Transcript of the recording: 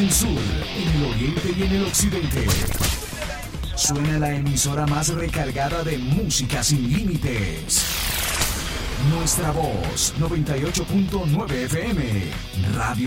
el sur, en el oriente y en el occidente. Suena la emisora más recargada de música sin límites. Nuestra voz, 98.9 FM, Radio